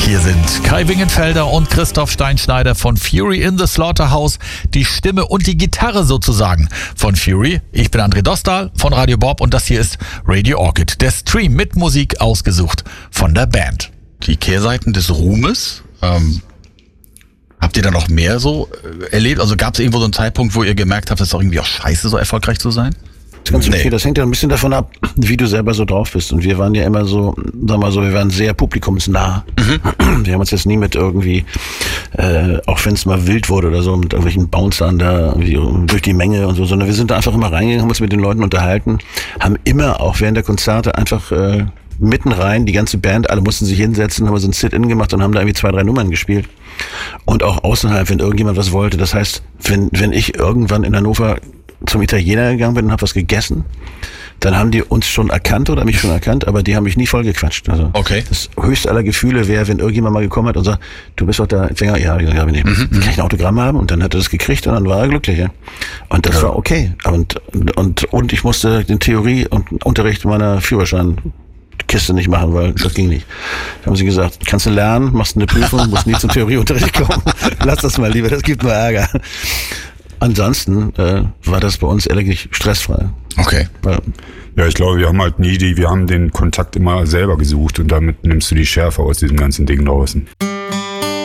Hier sind Kai Wingenfelder und Christoph Steinschneider von Fury in the Slaughterhouse, die Stimme und die Gitarre sozusagen von Fury. Ich bin André Dostal von Radio Bob und das hier ist Radio Orchid, der Stream mit Musik ausgesucht von der Band. Die Kehrseiten des Ruhmes, habt ihr da noch mehr so erlebt? Also gab es irgendwo so einen Zeitpunkt, wo ihr gemerkt habt, es ist auch irgendwie auch scheiße, so erfolgreich zu sein? Ganz okay, das hängt ja ein bisschen davon ab, wie du selber so drauf bist. Und wir waren ja immer so, sagen wir mal so, wir waren sehr publikumsnah. Wir haben uns jetzt nie mit irgendwie, auch wenn es mal wild wurde oder so, mit irgendwelchen Bouncern da irgendwie durch die Menge und so, sondern wir sind da einfach immer reingegangen, haben uns mit den Leuten unterhalten, haben immer auch während der Konzerte einfach mitten rein, die ganze Band, alle mussten sich hinsetzen, haben so ein Sit-In gemacht und haben da irgendwie 2, 3 Nummern gespielt. Und auch außerhalb, wenn irgendjemand was wollte. Das heißt, wenn ich irgendwann in Hannover zum Italiener gegangen bin und habe was gegessen, dann haben die uns schon erkannt oder mich schon erkannt, aber die haben mich nie vollgequatscht. Also okay. Das höchste aller Gefühle wäre, wenn irgendjemand mal gekommen hat und sagt, du bist doch der Sänger, ja, bin ich. Kann ich ein Autogramm haben? Und dann hat er das gekriegt und dann war er glücklich. Ja? Und das war okay. Und ich musste den Theorie- und Unterricht meiner Führerscheinkiste nicht machen, weil das ging nicht. Da haben sie gesagt, kannst du lernen, machst eine Prüfung, musst nie zum Theorieunterricht kommen. Lass das mal lieber, das gibt nur Ärger. Ansonsten war das bei uns ehrlich stressfrei. Okay. Ja, ich glaube, wir haben wir haben den Kontakt immer selber gesucht und damit nimmst du die Schärfe aus diesem ganzen Ding draußen.